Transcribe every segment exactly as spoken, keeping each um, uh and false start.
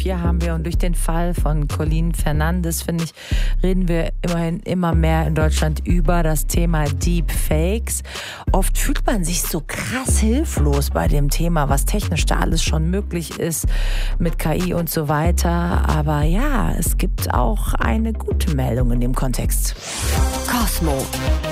vier haben wir und durch den Fall von Colleen Fernandes, finde ich, reden wir immerhin immer mehr in Deutschland über das Thema Deepfakes. Oft fühlt man sich so krass hilflos bei dem Thema, was technisch da alles schon möglich ist mit K I und so weiter. Aber ja, es gibt auch eine gute Meldung in dem Kontext. Cosmo.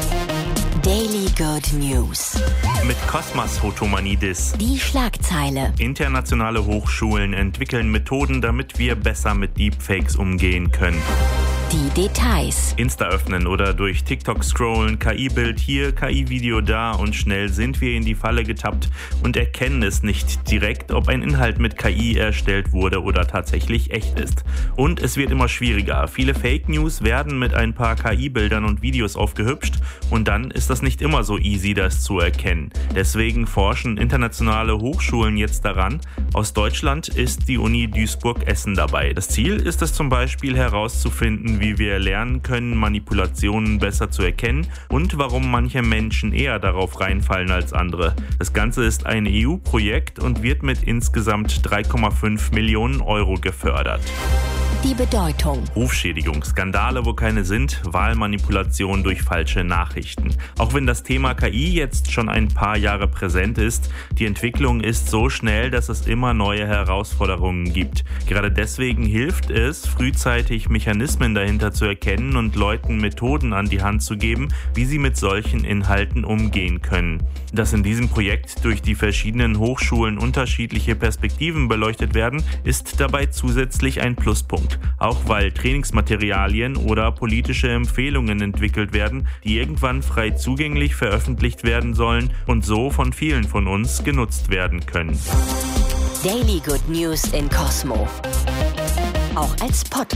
Daily Good News. Mit Cosmas Photomanidis. Die Schlagzeile. Internationale Hochschulen entwickeln Methoden, damit wir besser mit Deepfakes umgehen können. Die Details. Insta öffnen oder durch TikTok scrollen, K I-Bild hier, K I-Video da und schnell sind wir in die Falle getappt und erkennen es nicht direkt, ob ein Inhalt mit K I erstellt wurde oder tatsächlich echt ist. Und es wird immer schwieriger. Viele Fake News werden mit ein paar K I-Bildern und Videos aufgehübscht und dann ist das nicht immer so easy, das zu erkennen. Deswegen forschen internationale Hochschulen jetzt daran. Aus Deutschland ist die Uni Duisburg-Essen dabei. Das Ziel ist es zum Beispiel herauszufinden, wie wir lernen können, Manipulationen besser zu erkennen und warum manche Menschen eher darauf reinfallen als andere. Das Ganze ist ein E U-Projekt und wird mit insgesamt drei Komma fünf Millionen Euro gefördert. Die Bedeutung. Rufschädigung, Skandale, wo keine sind, Wahlmanipulation durch falsche Nachrichten. Auch wenn das Thema K I jetzt schon ein paar Jahre präsent ist, die Entwicklung ist so schnell, dass es immer neue Herausforderungen gibt. Gerade deswegen hilft es, frühzeitig Mechanismen dahinter zu erkennen und Leuten Methoden an die Hand zu geben, wie sie mit solchen Inhalten umgehen können. Dass in diesem Projekt durch die verschiedenen Hochschulen unterschiedliche Perspektiven beleuchtet werden, ist dabei zusätzlich ein Pluspunkt. Auch weil Trainingsmaterialien oder politische Empfehlungen entwickelt werden, die irgendwann frei zugänglich veröffentlicht werden sollen und so von vielen von uns genutzt werden können. Daily Good News in Cosmo. Auch als Podcast.